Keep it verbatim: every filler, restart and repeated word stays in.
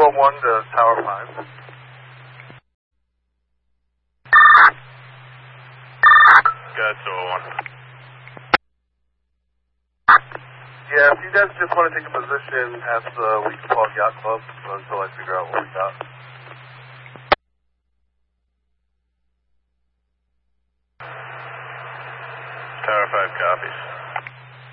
oh one to Tower five. Got two oh one. Yeah, if you guys just want to take a position at the Week twelve Yacht Club until I figure out what we got. Tower five copies.